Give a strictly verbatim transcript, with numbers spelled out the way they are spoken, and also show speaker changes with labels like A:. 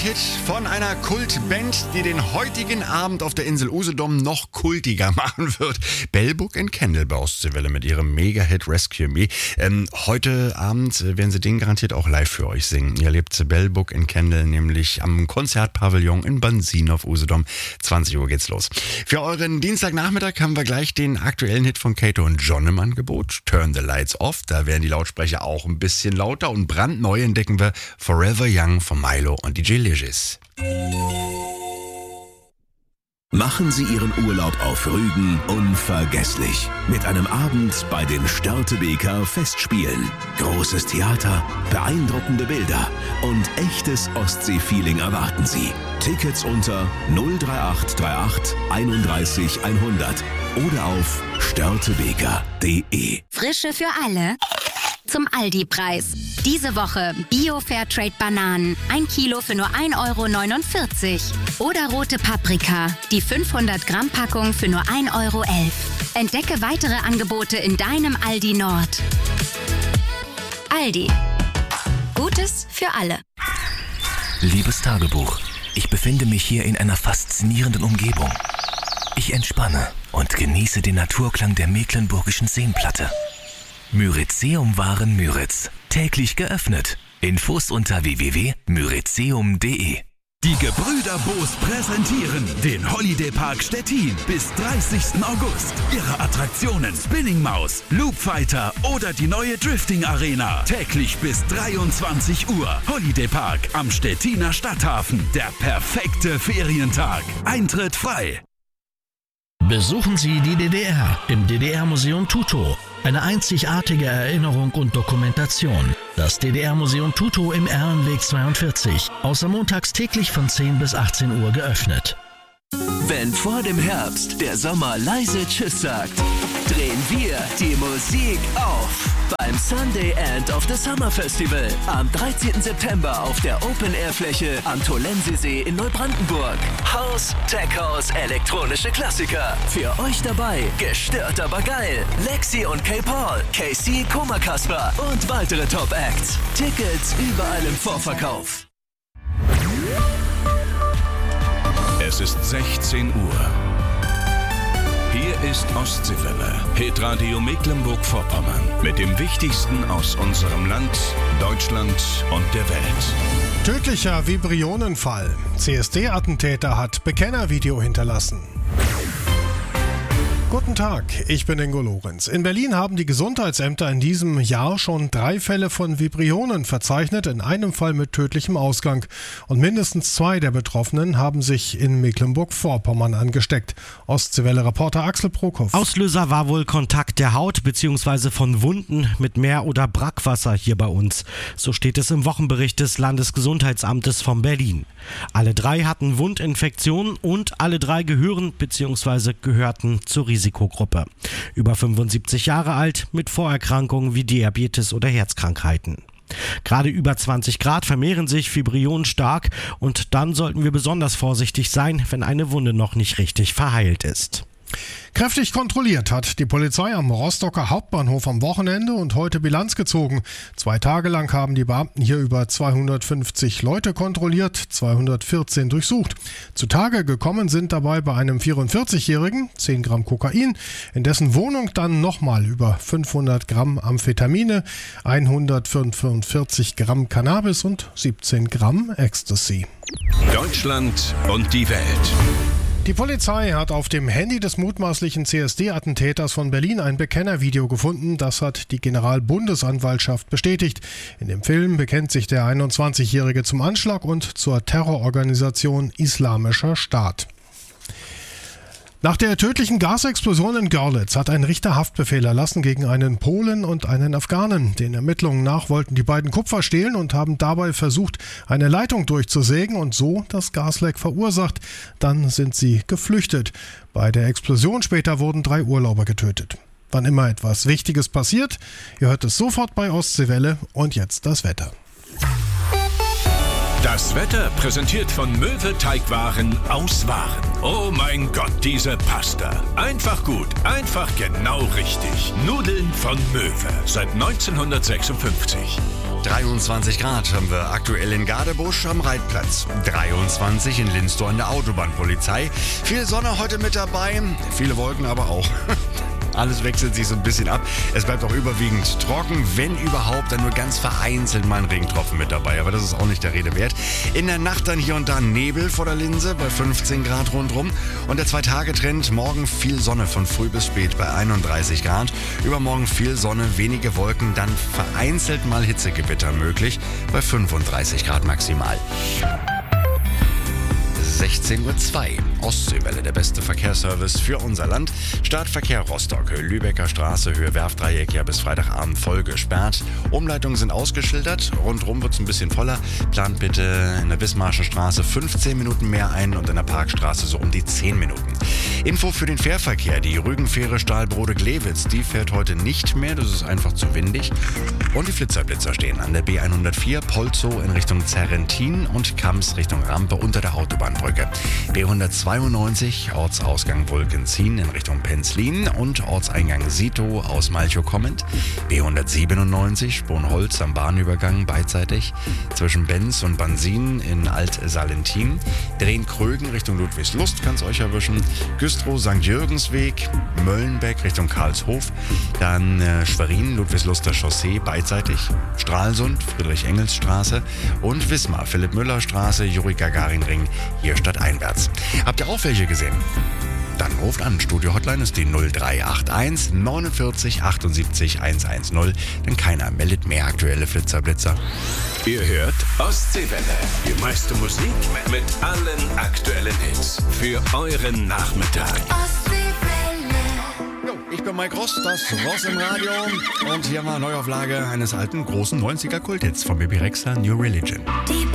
A: Hit von einer Kultband, die den heutigen Abend auf der Insel Usedom noch kultiger machen wird. Bellbook and Candle bei Ostseewelle mit ihrem Mega-Hit Rescue Me. Ähm, heute Abend werden sie den garantiert auch live für euch singen. Ihr erlebt Bellbook and Candle nämlich am Konzertpavillon in Bansin auf Usedom. zwanzig Uhr geht's los. Für euren Dienstagnachmittag haben wir gleich den aktuellen Hit von Kato und John im Angebot. Turn the Lights Off. Da werden die Lautsprecher auch ein bisschen lauter. Und brandneu entdecken wir Forever Young von Milo und D J Ligis.
B: Machen Sie Ihren Urlaub auf Rügen unvergesslich. Mit einem Abend bei den Störtebeker Festspielen. Großes Theater, beeindruckende Bilder und echtes Ostsee-Feeling erwarten Sie. Tickets unter null drei acht drei acht einunddreißig hundert oder auf störtebeker punkt de.
C: Frische für alle. Zum Aldi-Preis. Diese Woche Bio-Fairtrade Bananen. Ein Kilo für nur ein Euro neunundvierzig. Oder rote Paprika. Die fünfhundert Gramm Packung für nur ein Euro elf. Entdecke weitere Angebote in deinem Aldi Nord. Aldi. Gutes für alle.
D: Liebes Tagebuch, ich befinde mich hier in einer faszinierenden Umgebung. Ich entspanne und genieße den Naturklang der mecklenburgischen Seenplatte. Myrizeum-Waren Müritz. Täglich geöffnet. Infos unter w w w punkt myrizeum punkt de.
E: Die Gebrüder Boos präsentieren den Holiday Park Stettin bis dreißigsten August. Ihre Attraktionen Spinning Maus, Loop Fighter oder die neue Drifting Arena. Täglich bis dreiundzwanzig Uhr. Holiday Park am Stettiner Stadthafen. Der perfekte Ferientag. Eintritt frei.
F: Besuchen Sie die D D R im D D R-Museum Tutow. Eine einzigartige Erinnerung und Dokumentation. Das D D R-Museum Tutow im Erlenweg zweiundvierzig. Außer montags täglich von zehn bis achtzehn Uhr geöffnet.
D: Wenn vor dem Herbst der Sommer leise Tschüss sagt, drehen wir die Musik auf beim Sunday End of the Summer Festival am dreizehnten September auf der Open-Air-Fläche am Tolensesee in Neubrandenburg. House, Tech House, elektronische Klassiker. Für euch dabei gestört aber geil. Lexi und K-Paul, K C, Koma Kasper und weitere Top-Acts. Tickets überall im Vorverkauf.
G: Es ist sechzehn Uhr. Hier ist Ostseewelle, Hitradio Mecklenburg-Vorpommern mit dem Wichtigsten aus unserem Land, Deutschland und der Welt.
H: Tödlicher Vibrionenfall. C S D-Attentäter hat Bekennervideo hinterlassen. Guten Tag, ich bin Ingo Lorenz. In Berlin haben die Gesundheitsämter in diesem Jahr schon drei Fälle von Vibrionen verzeichnet, in einem Fall mit tödlichem Ausgang. Und mindestens zwei der Betroffenen haben sich in Mecklenburg-Vorpommern angesteckt. Ostseewelle-Reporter Axel Prokop.
I: Auslöser war wohl Kontakt der Haut bzw. von Wunden mit Meer- oder Brackwasser hier bei uns. So steht es im Wochenbericht des Landesgesundheitsamtes von Berlin. Alle drei hatten Wundinfektionen und alle drei gehören bzw. gehörten zur Risikogruppe. Über fünfundsiebzig Jahre alt mit Vorerkrankungen wie Diabetes oder Herzkrankheiten. Gerade über zwanzig Grad vermehren sich Vibrionen stark und dann sollten wir besonders vorsichtig sein, wenn eine Wunde noch nicht richtig verheilt ist.
H: Kräftig kontrolliert hat die Polizei am Rostocker Hauptbahnhof am Wochenende und heute Bilanz gezogen. Zwei Tage lang haben die Beamten hier über zweihundertfünfzig Leute kontrolliert, zweihundertvierzehn durchsucht. Zutage gekommen sind dabei bei einem vierundvierzigjährigen zehn Gramm Kokain, in dessen Wohnung dann nochmal über fünfhundert Gramm Amphetamine, hundertfünfundvierzig Gramm Cannabis und siebzehn Gramm Ecstasy.
G: Deutschland und die Welt.
H: Die Polizei hat auf dem Handy des mutmaßlichen C S D-Attentäters von Berlin ein Bekennervideo gefunden. Das hat die Generalbundesanwaltschaft bestätigt. In dem Film bekennt sich der einundzwanzigjährige zum Anschlag und zur Terrororganisation Islamischer Staat. Nach der tödlichen Gasexplosion in Görlitz hat ein Richter Haftbefehl erlassen gegen einen Polen und einen Afghanen. Den Ermittlungen nach wollten die beiden Kupfer stehlen und haben dabei versucht, eine Leitung durchzusägen und so das Gasleck verursacht. Dann sind sie geflüchtet. Bei der Explosion später wurden drei Urlauber getötet. Wann immer etwas Wichtiges passiert, ihr hört es sofort bei Ostseewelle und jetzt das Wetter.
G: Das Wetter präsentiert von Möwe Teigwaren aus Waren. Oh mein Gott, diese Pasta. Einfach gut, einfach genau richtig. Nudeln von Möwe seit neunzehnhundertsechsundfünfzig.
A: dreiundzwanzig Grad haben wir aktuell in Gadebusch am Reitplatz. dreiundzwanzig in Linstow an der Autobahnpolizei. Viel Sonne heute mit dabei, viele Wolken aber auch. Alles wechselt sich so ein bisschen ab. Es bleibt auch überwiegend trocken, wenn überhaupt, dann nur ganz vereinzelt mal ein Regentropfen mit dabei. Aber das ist auch nicht der Rede wert. In der Nacht dann hier und da Nebel vor der Linse bei fünfzehn Grad rundrum. Und der Zwei-Tage-Trend, morgen viel Sonne von früh bis spät bei einunddreißig Grad. Übermorgen viel Sonne, wenige Wolken, dann vereinzelt mal Hitzegewitter möglich bei fünfunddreißig Grad maximal. sechzehn Uhr zwei. Ostseewelle, der beste Verkehrsservice für unser Land. Startverkehr Rostock, Lübecker Straße, Höhe Werftdreieck, ja bis Freitagabend voll gesperrt. Umleitungen sind ausgeschildert, rundherum wird es ein bisschen voller. Plant bitte in der Bismarschen Straße fünfzehn Minuten mehr ein und in der Parkstraße so um die zehn Minuten. Info für den Fährverkehr, die Rügenfähre Stahlbrode-Glewitz, die fährt heute nicht mehr, das ist einfach zu windig. Und die Flitzerblitzer stehen an der B hundertvier, Polzow in Richtung Zerrentin und Kamms Richtung Rampe unter der Autobahnbrücke. B hundertzweiundneunzig, Ortsausgang Wulkenzien in Richtung Penzlin und Ortseingang Sito aus Malchow kommend. B hundertsiebenundneunzig, Sponholz am Bahnübergang beidseitig zwischen Benz und Bansin in Alt-Salentin. Drehen Krögen Richtung Ludwigslust, kann es euch erwischen. Güstrow, Sankt Jürgensweg, Möllenbeck Richtung Karlshof. Dann äh, Schwerin, Ludwigsluster Chaussee beidseitig. Stralsund, Friedrich-Engels-Straße und Wismar, Philipp-Müller-Straße, Juri-Gagarin-Ring, hier stadteinwärts. Habt ihr auch welche gesehen? Dann ruft an. Studio-Hotline ist die null drei acht eins neunundvierzig achtundsiebzig hundertzehn. Denn keiner meldet mehr aktuelle Flitzerblitzer.
G: Ihr hört Ostseewelle. Die meiste Musik mit allen aktuellen Hits. Für euren Nachmittag.
A: Jo, ich bin Mike Ross, das Ross im Radio. Und hier haben wir eine Neuauflage eines alten, großen neunziger Kulthits von Baby Rexha, New Religion.
J: Die